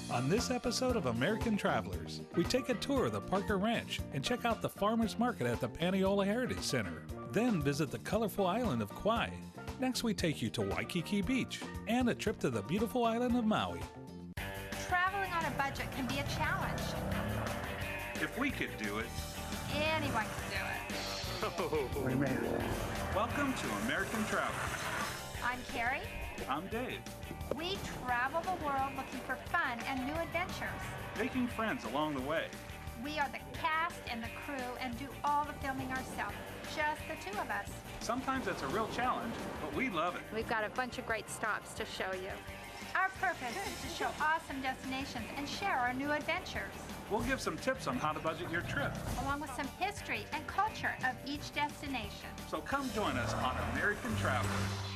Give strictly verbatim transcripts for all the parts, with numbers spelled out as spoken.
On this episode of American Travelers, we take a tour of the Parker Ranch and check out the farmers market at the Panayola Heritage Center. Then visit the colorful island of Kauai. Next, we take you to Waikiki Beach and a trip to the beautiful island of Maui. Traveling on a budget can be a challenge. If we could do it. Anyone can do it. Oh, we made it. Welcome to American Travelers. I'm Carrie. I'm Dave. We travel the world looking for fun and new adventures. Making friends along the way. We are the cast and the crew and do all the filming ourselves. Just the two of us. Sometimes it's a real challenge, but we love it. We've got a bunch of great stops to show you. Our purpose is to show awesome destinations and share our new adventures, We'll give some tips on how to budget your trip. along with some history and culture of each destination. So come join us on American Travelers.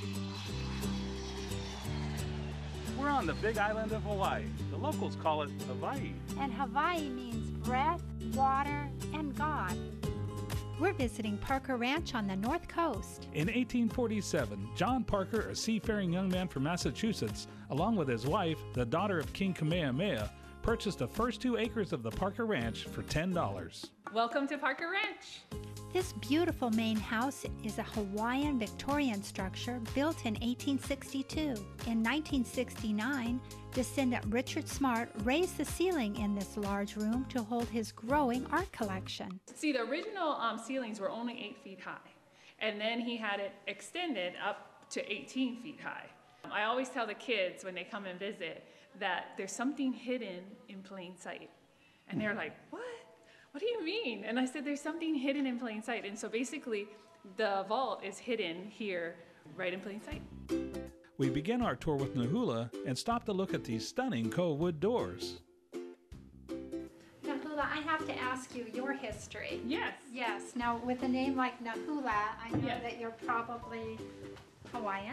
We're on the big island of Hawaii. The locals call it Hawaii. And Hawaii means breath, water, and God. We're visiting Parker Ranch on the North Coast. In eighteen forty-seven, John Parker, a seafaring young man from Massachusetts, along with his wife, the daughter of King Kamehameha, purchased the first two acres of the Parker Ranch for ten dollars. Welcome to Parker Ranch. This beautiful main house is a Hawaiian Victorian structure built in eighteen sixty-two. In nineteen sixty-nine, descendant Richard Smart raised the ceiling in this large room to hold his growing art collection. See, the original um, ceilings were only eight feet high, and then he had it extended up to eighteen feet high. I always tell the kids when they come and visit that there's something hidden in plain sight. And they're like, what? What do you mean? And I said, there's something hidden in plain sight. And so basically, the vault is hidden here, right in plain sight. We begin our tour with Nahula and stop to look at these stunning Cove wood doors. Nahula, I have to ask you your history. Yes. Yes, now with a name like Nahula, I know Yes. that you're probably Hawaiian.